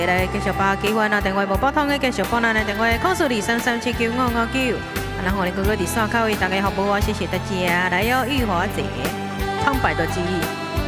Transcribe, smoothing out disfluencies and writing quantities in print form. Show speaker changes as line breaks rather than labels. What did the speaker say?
来继续把机会啊，电话无拨通的继续拨咱的电话，控诉233795559。然后呢，哥哥伫线口为大家服务，谢谢大家。来哟，玉华姐，苍白的记忆。